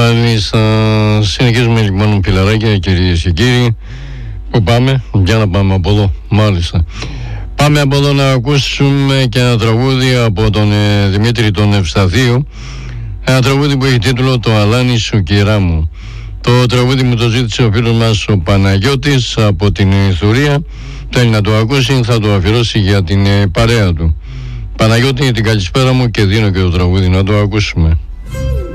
Μάλιστα, συνεχίζουμε λοιπόν φιλαράκια, κυρίες και κύριοι. Πού πάμε? Για να πάμε από εδώ. Μάλιστα. Πάμε από εδώ να ακούσουμε και ένα τραγούδι από τον Δημήτρη τον Ευσταθίου. Ένα τραγούδι που έχει τίτλο «Το αλάνι σου κυρά μου». Το τραγούδι μου το ζήτησε ο φίλος μας ο Παναγιώτης από την Θουρία. Θέλει να το ακούσει, θα το αφιερώσει για την παρέα του. Παναγιώτη, την καλησπέρα μου και δίνω και το τραγούδι να το ακούσουμε.